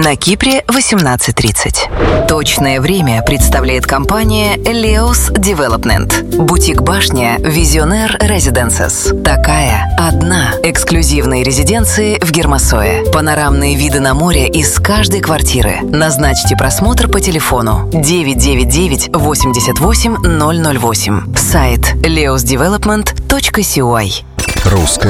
На Кипре 18:30. Точное время представляет компания Leos Development. Бутик-башня Visionaire Residences. Такая одна. Эксклюзивные резиденции в Гермосое. Панорамные виды на море из каждой квартиры. Назначьте просмотр по телефону 999 88 008. Сайт leosdevelopment.cy. Русское